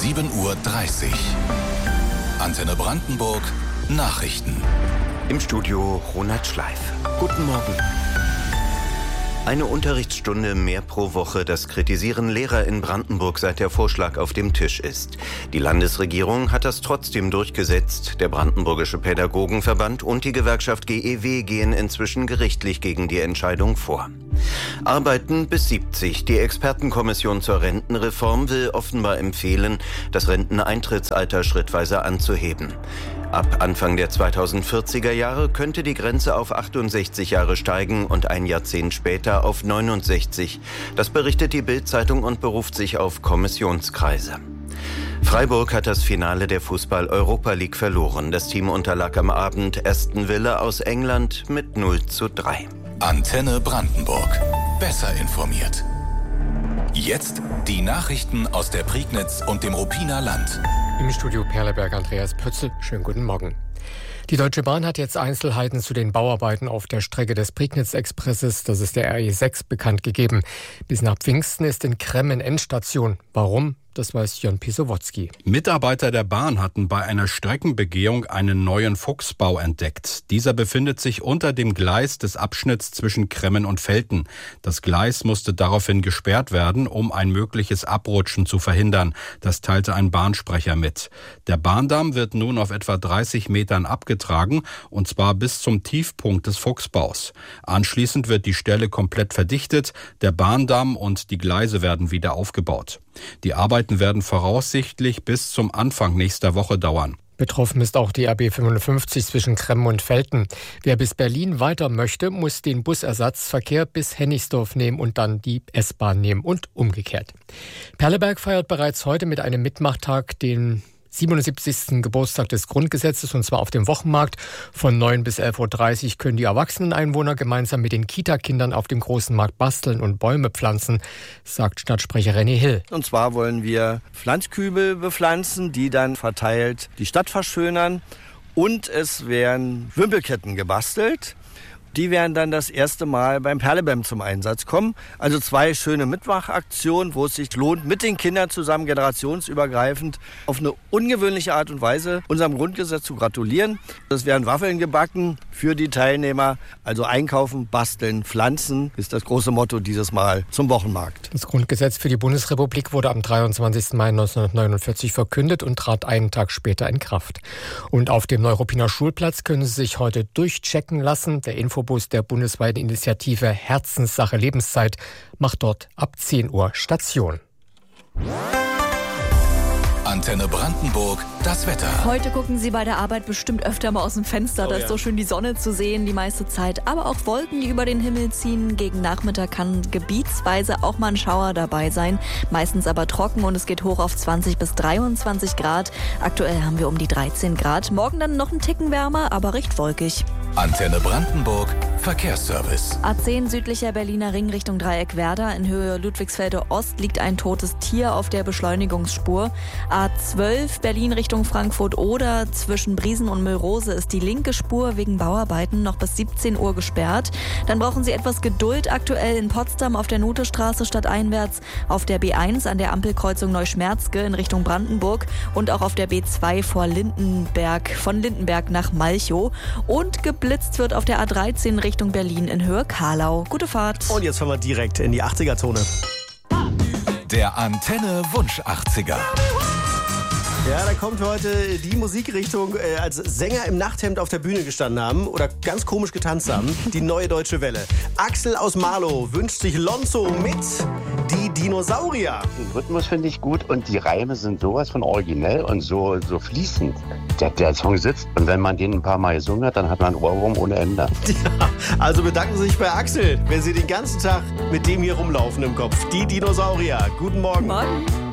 7:30 Uhr. Antenne Brandenburg Nachrichten. Im Studio Ronald Schleif. Guten Morgen. Eine Unterrichtsstunde mehr pro Woche, das kritisieren Lehrer in Brandenburg, seit der Vorschlag auf dem Tisch ist. Die Landesregierung hat das trotzdem durchgesetzt. Der Brandenburgische Pädagogenverband und die Gewerkschaft GEW gehen inzwischen gerichtlich gegen die Entscheidung vor. Arbeiten bis 70. Die Expertenkommission zur Rentenreform will offenbar empfehlen, das Renteneintrittsalter schrittweise anzuheben. Ab Anfang der 2040er Jahre könnte die Grenze auf 68 Jahre steigen und ein Jahrzehnt später auf 69. Das berichtet die Bild-Zeitung und beruft sich auf Kommissionskreise. Freiburg hat das Finale der Fußball-Europa League verloren. Das Team unterlag am Abend Aston Villa aus England mit 0:3. Antenne Brandenburg. Besser informiert. Jetzt die Nachrichten aus der Prignitz und dem Ruppiner Land. Im Studio Perleberg Andreas Pötzl. Schönen guten Morgen. Die Deutsche Bahn hat jetzt Einzelheiten zu den Bauarbeiten auf der Strecke des Prignitz-Expresses, das ist der RE6, bekannt gegeben. Bis nach Pfingsten ist in Kremmen Endstation. Warum? Das weiß Jon Pisowotzki. Mitarbeiter der Bahn hatten bei einer Streckenbegehung einen neuen Fuchsbau entdeckt. Dieser befindet sich unter dem Gleis des Abschnitts zwischen Kremmen und Velten. Das Gleis musste daraufhin gesperrt werden, um ein mögliches Abrutschen zu verhindern. Das teilte ein Bahnsprecher mit. Der Bahndamm wird nun auf etwa 30 Metern abgetragen, und zwar bis zum Tiefpunkt des Fuchsbaus. Anschließend wird die Stelle komplett verdichtet, der Bahndamm und die Gleise werden wieder aufgebaut. Die Arbeiten werden voraussichtlich bis zum Anfang nächster Woche dauern. Betroffen ist auch die RB 55 zwischen Kremmen und Velten. Wer bis Berlin weiter möchte, muss den Busersatzverkehr bis Hennigsdorf nehmen und dann die S-Bahn nehmen und umgekehrt. Perleberg feiert bereits heute mit einem Mitmachtag den 77. Geburtstag des Grundgesetzes, und zwar auf dem Wochenmarkt. Von 9 bis 11:30 Uhr können die erwachsenen Einwohner gemeinsam mit den Kita-Kindern auf dem großen Markt basteln und Bäume pflanzen, sagt Stadtsprecher René Hill. Und zwar wollen wir Pflanzkübel bepflanzen, die dann verteilt die Stadt verschönern. Und es werden Wimpelketten gebastelt. Die werden dann das erste Mal beim Perlebem zum Einsatz kommen. Also 2 schöne Mitmachaktionen, wo es sich lohnt, mit den Kindern zusammen generationsübergreifend auf eine ungewöhnliche Art und Weise unserem Grundgesetz zu gratulieren. Es werden Waffeln gebacken für die Teilnehmer. Also einkaufen, basteln, pflanzen ist das große Motto dieses Mal zum Wochenmarkt. Das Grundgesetz für die Bundesrepublik wurde am 23. Mai 1949 verkündet und trat einen Tag später in Kraft. Und auf dem Neuruppiner Schulplatz können Sie sich heute durchchecken lassen. Der Infobus der bundesweiten Initiative Herzenssache Lebenszeit macht dort ab 10 Uhr Station. Antenne Brandenburg, das Wetter. Heute gucken Sie bei der Arbeit bestimmt öfter mal aus dem Fenster. Da ist so schön die Sonne zu sehen die meiste Zeit. Aber auch Wolken, die über den Himmel ziehen. Gegen Nachmittag kann gebietsweise auch mal ein Schauer dabei sein. Meistens aber trocken und es geht hoch auf 20 bis 23 Grad. Aktuell haben wir um die 13 Grad. Morgen dann noch ein Ticken wärmer, aber recht wolkig. Antenne Brandenburg, Verkehrsservice. A10 südlicher Berliner Ring Richtung Dreieck Werder. In Höhe Ludwigsfelde Ost liegt ein totes Tier auf der Beschleunigungsspur. A12 Berlin Richtung Frankfurt oder zwischen Briesen und Müllrose ist die linke Spur wegen Bauarbeiten noch bis 17 Uhr gesperrt. Dann brauchen Sie etwas Geduld aktuell in Potsdam auf der Nothestraße stadteinwärts, auf der B1 an der Ampelkreuzung Neuschmerzge in Richtung Brandenburg und auch auf der B2 vor Lindenberg, von Lindenberg nach Malchow. Und geblitzt wird auf der A13 Richtung Berlin in Höhe Karlau. Gute Fahrt. Und jetzt fahren wir direkt in die 80er-Zone. Der Antenne Wunsch 80er. Ja, da kommt heute die Musikrichtung, als Sänger im Nachthemd auf der Bühne gestanden haben oder ganz komisch getanzt haben, die Neue Deutsche Welle. Axel aus Marlow wünscht sich Lonzo mit Die Dinosaurier. Den Rhythmus finde ich gut und die Reime sind sowas von originell und so fließend. Der Song sitzt und wenn man den ein paar Mal gesungen hat, dann hat man einen Ohrwurm ohne Ende. Ja, also bedanken Sie sich bei Axel, wenn Sie den ganzen Tag mit dem hier rumlaufen im Kopf. Die Dinosaurier. Guten Morgen. Morgen.